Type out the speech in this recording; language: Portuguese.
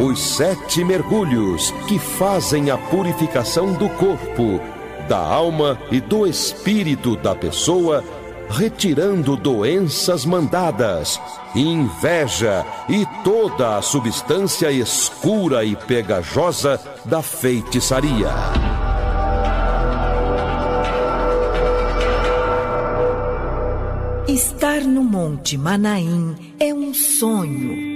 Os 7 mergulhos que fazem a purificação do corpo, da alma e do espírito da pessoa, retirando doenças mandadas, inveja e toda a substância escura e pegajosa da feitiçaria. Estar no Monte Manaim é um sonho.